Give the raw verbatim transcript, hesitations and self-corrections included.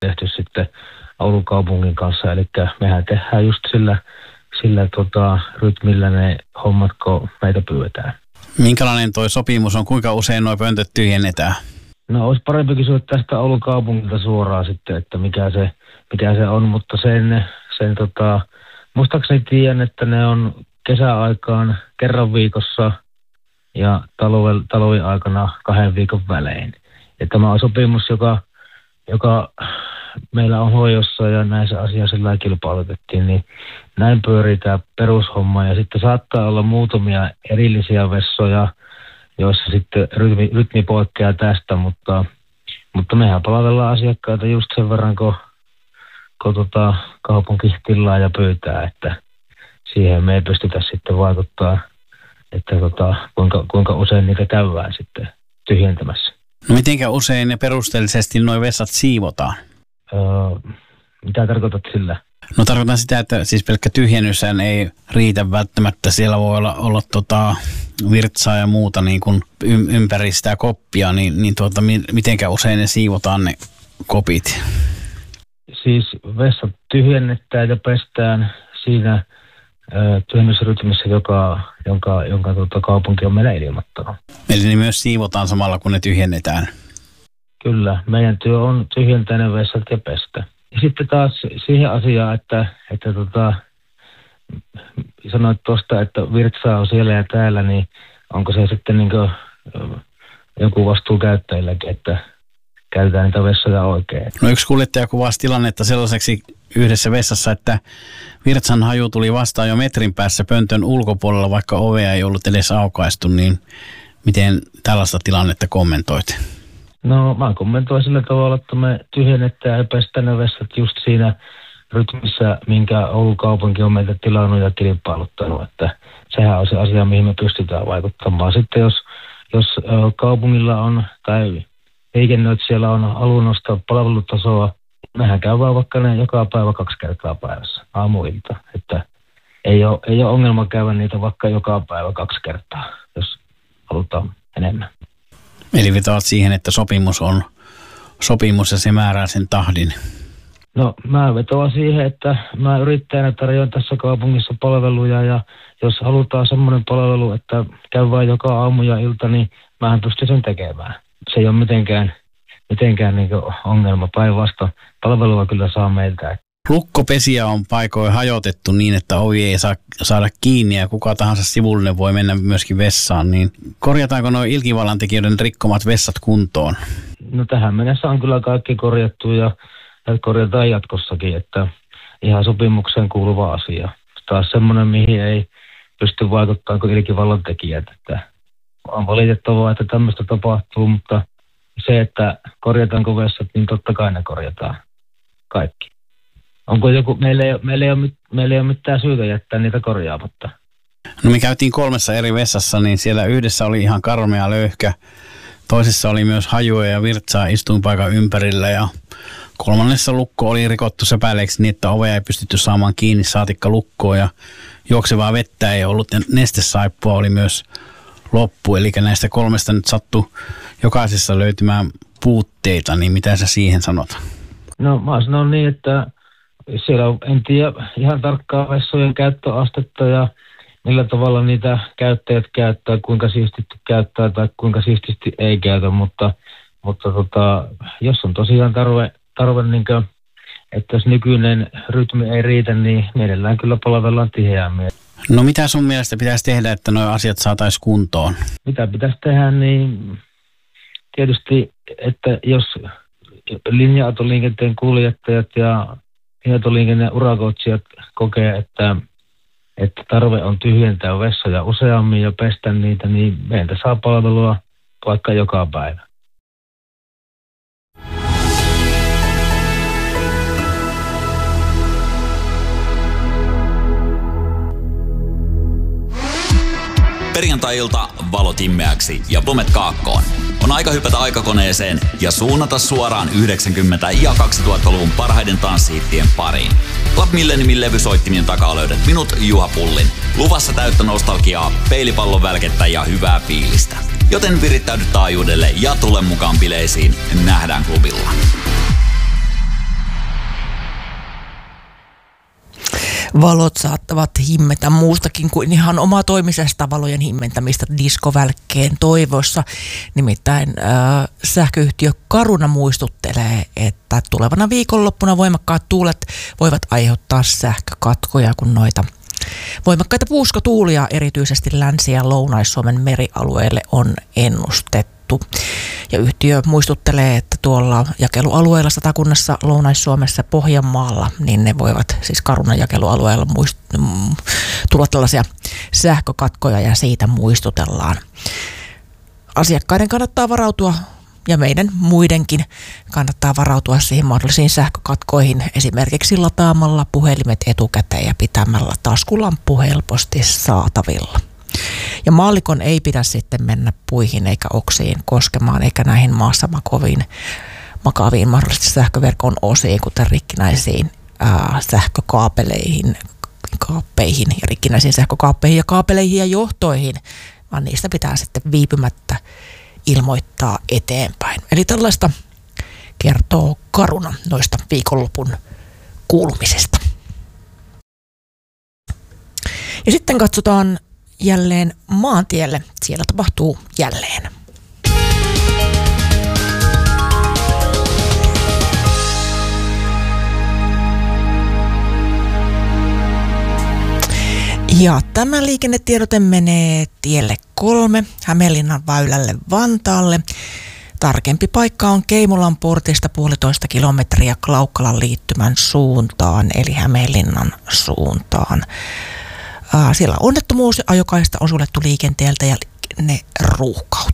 tehty sitten Oulun kaupungin kanssa. Eli mehän tehdään just sillä, sillä tota, rytmillä ne hommat, kun meitä pyydetään. Minkälainen toi sopimus on? Kuinka usein nuo pöntöt tyhjennetään? No olisi parempi kysyä tästä Oulun kaupungilta suoraan sitten, että mikä se, mikä se on, mutta sen, sen tota, muistaakseni tiedän, että ne on kesäaikaan kerran viikossa ja talven, talven aikana kahden viikon välein. Ja tämä on sopimus, joka, joka meillä on hoidossa ja näissä asioissa sillä kilpailutettiin, niin näin pyörii tämä perushomma. Ja sitten saattaa olla muutamia erillisiä vessoja, joissa sitten rytmi, rytmi poikkeaa tästä, mutta, mutta mehän palvellaan asiakkaita just sen verran, kun, kun tota, kaupunki tilaa ja pyytää, että siihen me ei pystytä sitten vaikuttaa, että tota, kuinka, kuinka usein niitä käydään sitten tyhjentämässä. No mitenkä usein ne perusteellisesti nuo vessat siivotaan? Öö, mitä tarkoitat sillä? No tarkoitan sitä, että siis pelkkä tyhjennyshän ei riitä välttämättä. Siellä voi olla, olla tota virtsaa ja muuta niin kuin ympäri sitä koppia, niin, niin tuota, mitenkä usein ne siivotaan ne kopit? Siis vessat tyhjennetään ja pestään siinä ö, tyhjennysrytmissä, joka, jonka, jonka tuota, kaupunki on meille ilmoittanut. Eli ne myös siivotaan samalla, kun ne tyhjennetään? Kyllä, meidän työ on tyhjentää ne vessat ja pestä. Ja sitten taas siihen asiaan, että, että tota, sanoit tuosta, että virtsaa on siellä ja täällä, niin onko se sitten niin kuin joku vastuu käyttäjilläkin, että käytetään niitä vessoja oikein? No yksi kuljettaja kuvasi tilannetta sellaiseksi yhdessä vessassa, että virtsan haju tuli vastaan jo metrin päässä pöntön ulkopuolella, vaikka ovea ei ollut edes aukaistu, niin miten tällaista tilannetta kommentoit? No mä kommentoin sillä tavalla, että me tyhjennetään ja pestään ne vessat just siinä rytmissä, minkä Oulun kaupunki on meitä tilannut ja kilpailuttanut, että sehän on se asia, mihin me pystytään vaikuttamaan. Sitten jos, jos kaupungilla on tai liikennöitsijällä on halu nostaa palvelutasoa, mehän käydään vaikka ne joka päivä kaksi kertaa päivässä, aamuilta, että ei ole, ei ole ongelma käydä niitä vaikka joka päivä kaksi kertaa, jos halutaan enemmän. Eli vetoat siihen, että sopimus on sopimus ja se määrää sen tahdin? No mä vetoan siihen, että mä yrittäjänä tarjoan tässä kaupungissa palveluja ja jos halutaan semmoinen palvelu, että käydään joka aamu ja ilta, niin mähän pystyn sen tekemään. Se ei ole mitenkään, mitenkään niin ongelma, päinvastoin palvelua kyllä saa meiltä. Lukkopesiä on paikoin hajotettu niin, että ovi ei saa saada kiinni ja kuka tahansa sivullinen voi mennä myöskin vessaan. Niin korjataanko nuo ilkivallan tekijöiden rikkomat vessat kuntoon? No tähän mennessä on kyllä kaikki korjattu ja korjataan jatkossakin, että ihan sopimukseen kuuluva asia. Taas semmoinen, mihin ei pysty vaikuttamaan kuin ilkivallan tekijät. Että on valitettavaa, että tämmöistä tapahtuu, mutta se, että korjataanko vessat, niin totta kai ne korjataan kaikki. Onko joku, meillä ei, meillä, ei ole, meillä ei ole mitään syytä jättää niitä korjaamatta. No me käytiin kolmessa eri vessassa, niin siellä yhdessä oli ihan karmea löyhkä. Toisessa oli myös hajua ja virtsaa istuinpaikan ympärillä ja kolmannessa lukko oli rikottu säpäleeksi niin, että ovea ei pystytty saamaan kiinni saatikka lukkoon ja juoksevaa vettä ei ollut ja nestesaippua oli myös loppu. Eli näistä kolmesta nyt sattui jokaisessa löytymään puutteita, niin mitä sä siihen sanot? No mä sanon niin, että siellä on, en tiedä ihan tarkkaa vessojen käyttöastetta ja millä tavalla niitä käyttäjät käyttää, kuinka siististi käyttää tai kuinka siististi ei käytä, mutta, mutta tota, jos on tosiaan tarve, tarve niin kuin, että jos nykyinen rytmi ei riitä, niin mielellään kyllä palvellaan tiheämmin. No mitä sun mielestä pitäisi tehdä, että nuo asiat saataisiin kuntoon? Mitä pitäisi tehdä, niin tietysti, että jos linja-autoliikenteen kuljettajat ja linja-autoliikenteen urakoitsijat kokee, että, että tarve on tyhjentää vessoja useammin ja pestä niitä, niin meiltä saa palvelua vaikka joka päivä. Perjantai-ilta valot immeäksi ja plomet kaakkoon. On aika hypätä aikakoneeseen ja suunnata suoraan yhdeksänkymmentä- ja kaksituhattaluvun parhaiden tanssihittien pariin. Club Milleniumin levysoittimien takaa löydät minut, Juha Pullin. Luvassa täyttä nostalgiaa, peilipallon välkettä ja hyvää fiilistä. Joten virittäydy taajuudelle ja tule mukaan bileisiin. Nähdään klubilla. Valot saattavat himmetä muustakin kuin ihan omatoimisesta valojen himmentämistä diskovälkkeen toivossa. Nimittäin äh, sähköyhtiö Caruna muistuttelee, että tulevana viikonloppuna voimakkaat tuulet voivat aiheuttaa sähkökatkoja, kun noita voimakkaita puuskotuulia erityisesti Länsi- ja Lounais-Suomen merialueelle on ennustettu. Ja yhtiö muistuttelee, että tuolla jakelualueella Satakunnassa, Lounais-Suomessa, Pohjanmaalla, niin ne voivat siis Carunan jakelualueella muist- tulla tällaisia sähkökatkoja ja siitä muistutellaan. Asiakkaiden kannattaa varautua ja meidän muidenkin kannattaa varautua siihen mahdollisiin sähkökatkoihin esimerkiksi lataamalla puhelimet etukäteen ja pitämällä taskulamppu helposti saatavilla. Ja maallikon ei pidä sitten mennä puihin eikä oksiin koskemaan eikä näihin maassa makoviin, makaviin mahdollisesti sähköverkon osiin, kuten rikkinäisiin ää, sähkökaapeleihin, kaappeihin ja rikkinäisiin sähkökaappeihin ja kaapeleihin ja johtoihin, vaan niistä pitää sitten viipymättä ilmoittaa eteenpäin. Eli tällaista kertoo Caruna noista viikonlopun kuulumisesta. Ja sitten katsotaan jälleen maantielle. Siellä tapahtuu jälleen. Ja tämä liikennetiedote menee tielle kolme Hämeenlinnan väylälle Vantaalle. Tarkempi paikka on Keimolan portista puolitoista kilometriä Klaukkalan liittymän suuntaan, eli Hämeenlinnan suuntaan. Ää, siellä onnettomuus, ajokaista on suljettu liikenteeltä ja ne ruuhkautuu.